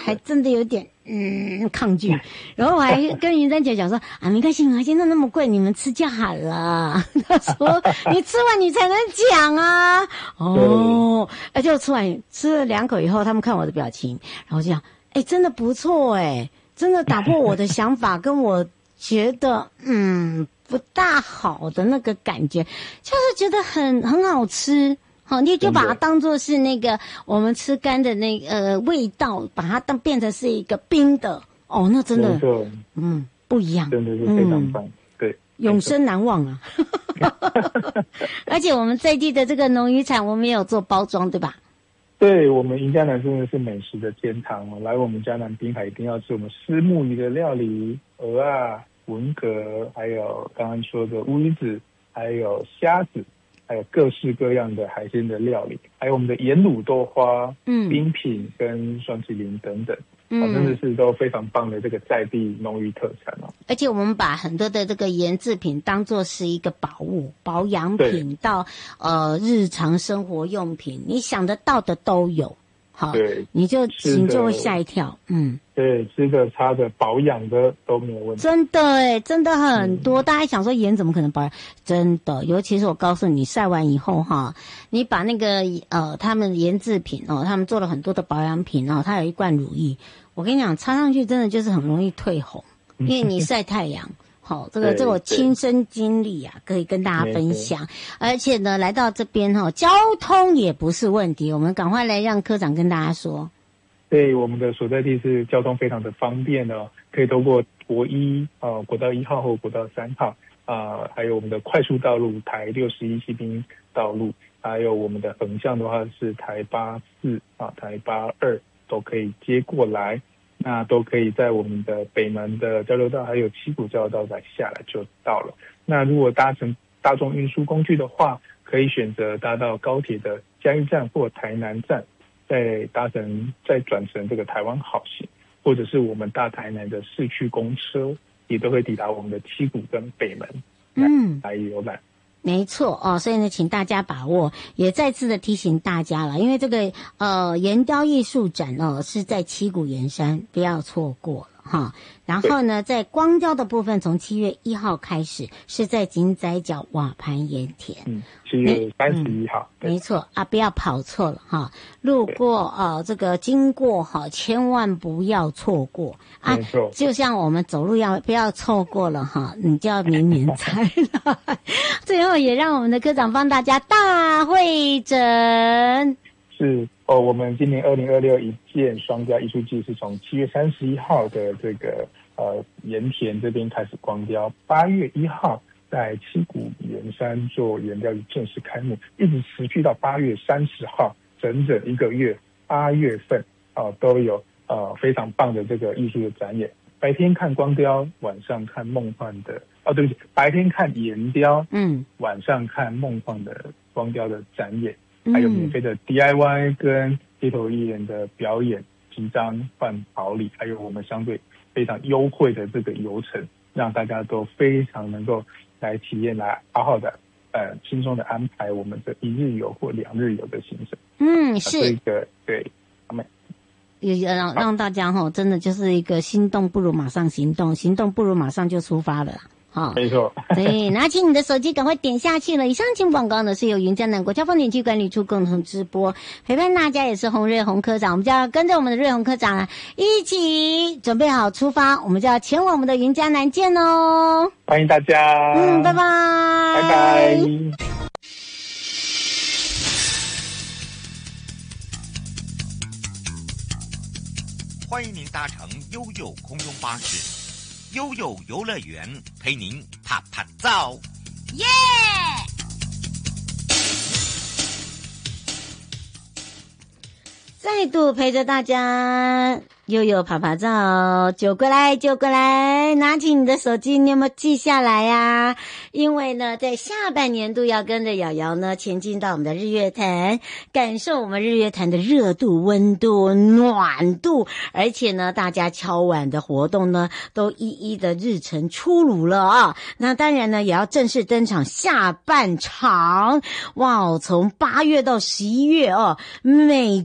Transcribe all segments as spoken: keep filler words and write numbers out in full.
还真的有点嗯抗拒。然后我还跟云珊姐讲说啊，没关系，没关系，那那么贵，你们吃就好了。她说你吃完你才能讲啊。哦，而且我吃完吃了两口以后，他们看我的表情，然后就讲，哎，真的不错哎，真的打破我的想法，跟我觉得嗯不大好的那个感觉，就是觉得很很好吃。好，你就把它当作是那个我们吃干的那个呃味道，把它当变成是一个冰的哦，那真的嗯不一样， 真的是非常棒，嗯、对， 永生难忘啊！而且我们在地的这个农渔产，我们也有做包装，对吧？ 对，我们云嘉南真的是美食的天堂哦，来我们嘉南滨海一定要吃我们虱目鱼的料理，鹅啊、文蛤，还有刚刚说的乌鱼子，还有虾子。还有各式各样的海鲜的料理，还有我们的盐卤豆花、嗯，冰品跟双麒麟等等，嗯、哦，真的是都非常棒的这个在地农渔特产哦。 而且我们把很多的这个盐制品当作是一个宝物、保养品到呃日常生活用品，你想得到的都有。好，对，你就你就会吓一跳，嗯， 对，吃的、擦的、保养的都没有问题。 真的哎，真的很多。嗯、大家想说盐怎么可能保养？真的，尤其是我告诉你，晒完以后哈，你把那个呃他们盐制品哦，他们做了很多的保养品哦，它有一罐乳液，我跟你讲，擦上去真的就是很容易褪红，因为你晒太阳。好，这个这个我亲身经历啊，可以跟大家分享。而且呢，来到这边哈，交通也不是问题，我们赶快来让科长跟大家说。 对，我们的所在地是交通非常的方便哦，可以透过国一呃国道一号或国道三号啊、呃，还有我们的快速道路台六十一西滨道路，还有我们的横向的话是台八四啊、台八二都可以接过来。那都可以在我们的北门的交流道还有七股交流道再下来就到了。那如果搭乘大众运输工具的话，可以选择搭到高铁的嘉义站或台南站，再搭乘再转乘这个台湾好行，或者是我们大台南的市区公车，也都会抵达我们的七股跟北门，嗯，来游览。 没错哦，所以呢，请大家把握，也再次的提醒大家了，因为这个呃岩雕艺术展哦是在七股岩山，不要错过了哈。然后呢，在光雕的部分，从七月一号开始是在井仔角瓦盘盐田， 嗯，七月三十一号， 嗯、没错啊，不要跑错了哈。路过呃这个经过哈，千万不要错过啊，就像我们走路要不要错过了哈，你就要明年才来。最后也让我们的科长帮大家大会诊。 是哦，我们今年二零二六一件双雕艺术季是从七月三十一号的这个呃盐田这边开始光雕，八月一号在七股岩山做岩雕正式开幕，一直持续到八月三十号，整整一个月，八月份啊、呃、都有呃非常棒的这个艺术的展演。白天看光雕，晚上看梦幻的哦，对不起，白天看岩雕，嗯，晚上看梦幻的光雕的展演。还有免费的 D I Y 跟街头艺人的表演，集章换好礼，还有我们相对非常优惠的这个游程，让大家都非常能够来体验，来好好的呃轻松的安排我们的一日游或两日游的行程。 嗯，是这个对，他们也让让大家哈，真的就是一个心动不如马上行动，行动不如马上就出发了。好， 没错。 对，拿起你的手机，赶快点下去了。以上请广告呢是由云嘉南国家风景区管理处共同直播，陪伴大家也是洪瑞宏科长，我们就要跟着我们的瑞宏科长啊，一起准备好出发，我们就要前往我们的云嘉南见哦。 欢迎大家， 嗯，拜拜， 拜拜。 欢迎您搭乘悠悠空中巴士。悠悠游乐园陪您啪啪照， 耶！再度陪着大家悠悠啪啪照，就过来就过来，拿起你的手机，你有没有记下来呀、啊？因为呢，在下半年度要跟着瑶瑶呢前进到我们的日月潭，感受我们日月潭的热度、温度、暖度，而且呢，大家敲碗的活动呢都一一的日程出炉了啊。那当然呢，也要正式登场下半场，哇，从八月到十一月哦，每周啊。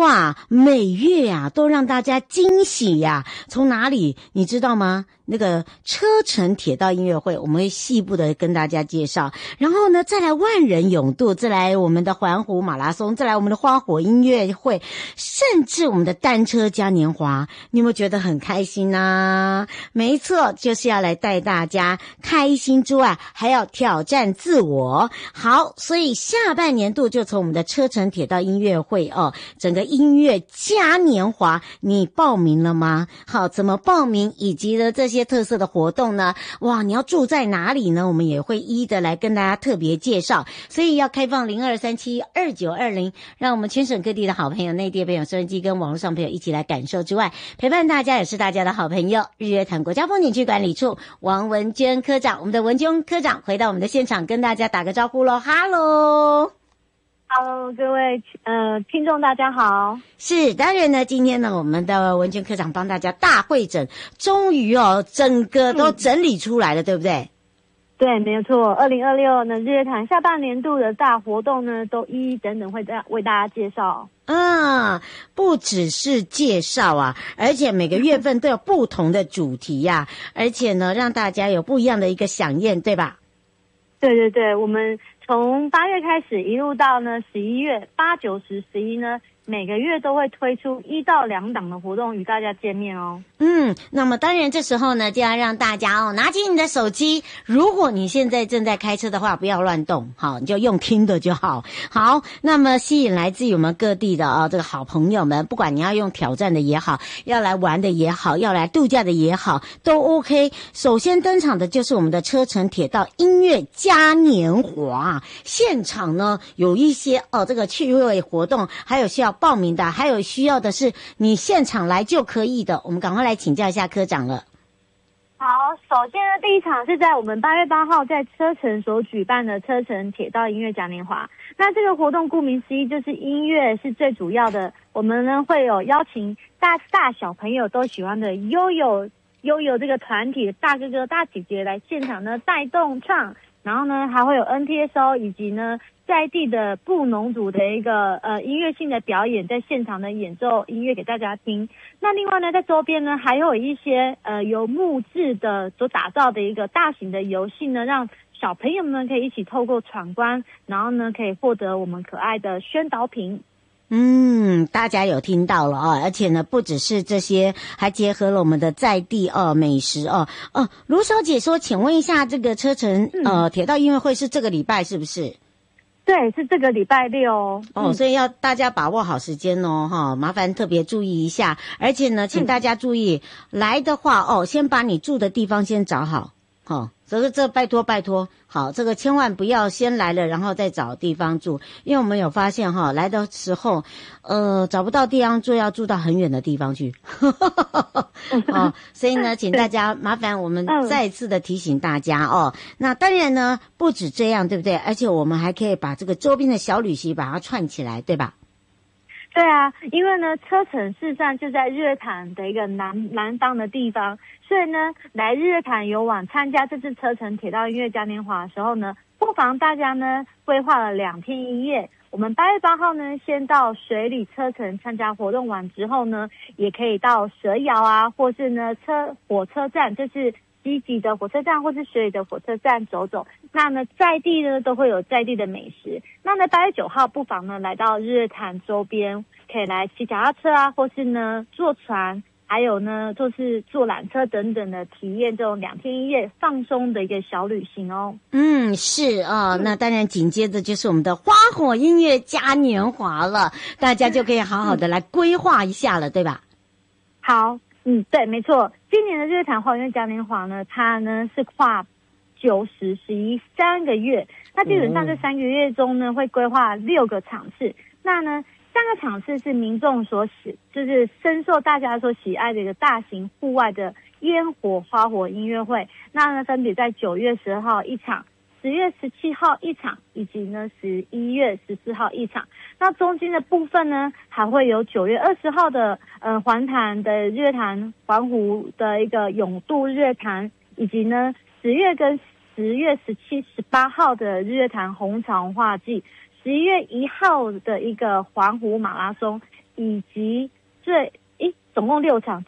哇，每月啊都让大家惊喜呀、啊！从哪里你知道吗？那个车城铁道音乐会，我们会细部的跟大家介绍。然后呢，再来万人泳渡，再来我们的环湖马拉松，再来我们的花火音乐会，甚至我们的单车嘉年华，你有没有觉得很开心啊？没错，就是要来带大家开心之外，还要挑战自我。好，所以下半年度就从我们的车城铁道音乐会哦，整个音乐嘉年华，你报名了吗？好，怎么报名，以及呢这些特色的活动呢？哇，你要住在哪里呢？我们也会一一的来跟大家特别介绍，所以要开放零二三七二九二零，让我们全省各地的好朋友、内地的朋友、收音机跟网络上朋友一起来感受之外，陪伴大家也是大家的好朋友。日月潭国家风景区管理处王文娟科长，我们的文娟科长回到我们的现场，跟大家打个招呼喽，哈喽。 Hello， 各位呃听众大家好。 是，当然呢，今天呢，我们的文娟科长帮大家大会诊，终于哦，整个都整理出来了，嗯、对不对？ 对，没有错。二零二六呢，日月潭下半年度的大活动呢，都一一等等会在为大家介绍。 啊，不只是介绍啊，而且每个月份都有不同的主题呀、啊，而且呢，让大家有不一样的一个飨宴，对吧？ 对对对，我们从八月开始一路到呢十一月，八九十十一呢，每个月都会推出一到两档的活动与大家见面哦。 嗯，那么当然这时候呢，就要让大家哦拿起你的手机，如果你现在正在开车的话，不要乱动，好，你就用听的就好。好，那么吸引来自于我们各地的啊、哦、这个好朋友们，不管你要用挑战的也好，要来玩的也好，要来度假的也好，都 OK。首先登场的就是我们的车城铁道音乐嘉年华，现场呢有一些哦这个趣味活动，还有需要报名的，还有需要的是你现场来就可以的，我们赶快来请教一下科长了。 好，首先呢，第一场是在我们八月八号在车城所举办的车城铁道音乐嘉年华。那这个活动顾名思义就是音乐是最主要的，我们呢会有邀请大大小朋友都喜欢的悠悠悠悠这个团体的大哥哥大姐姐来现场呢带动唱，然后呢还会有 N T S O 以及呢在地的布农族的一个呃音乐性的表演，在现场呢演奏音乐给大家听。那另外呢，在周边呢还有一些呃由木质的所打造的一个大型的游戏呢，让小朋友们可以一起透过闯关，然后呢可以获得我们可爱的宣导品。 嗯，大家有听到了哦，而且呢，不只是这些，还结合了我们的在地哦美食哦哦。卢小姐说，请问一下，这个车城、嗯、呃铁道音乐会是这个礼拜是不是？ 对，是这个礼拜六哦。 哦、嗯，所以要大家把握好时间哦，哈，麻烦特别注意一下。而且呢，请大家注意、嗯、来的话哦，先把你住的地方先找好，好。这个这拜托拜托，好，这个千万不要先来了然后再找地方住，因为我们有发现哈，来的时候，呃，找不到地方住，要住到很远的地方去，哦，所以呢，请大家麻烦我们再次的提醒大家哦。那当然呢，不止这样，对不对？而且我们还可以把这个周边的小旅行把它串起来，对吧？ 对啊，因为呢，车城事实上就在日月潭的一个南南方的地方，所以呢，来日月潭游玩参加这次车城铁道音乐嘉年华的时候呢，不妨大家呢规划了两天一夜。我们八月八号呢，先到水里车城参加活动完之后呢，也可以到蛇窑啊，或是呢车火车站，就是积极的火车站或是水里的火车站走走。那呢，在地呢都会有在地的美食。那呢，八月九号不妨呢来到日月潭周边，可以来骑脚踏车啊，或是呢坐船，还有呢就是坐缆车等等的体验这种两天一夜放松的一个小旅行哦。 嗯，是啊、哦，那当然紧接着就是我们的花火音乐嘉年华了，大家就可以好好的来规划一下了，对吧？ 好，嗯，对，没错。今年的日月潭花火音乐嘉年华呢，它呢是跨九十十一三个月，那基本上这三个月中呢，会规划六个场次。那呢，三个场次是民众所喜，就是深受大家所喜爱的一个大型户外的烟火花火音乐会。那呢，分别在九月十二号一场，十月十七号一场，以及呢十一月十四号一场。那中间的部分呢，还会有九月二十号的呃环潭的日月潭环湖的一个泳渡日月潭，以及呢十月跟十月十七、十八号的日月潭红潮文化季，十一月一号的一个环湖马拉松， 以及最一总共六场。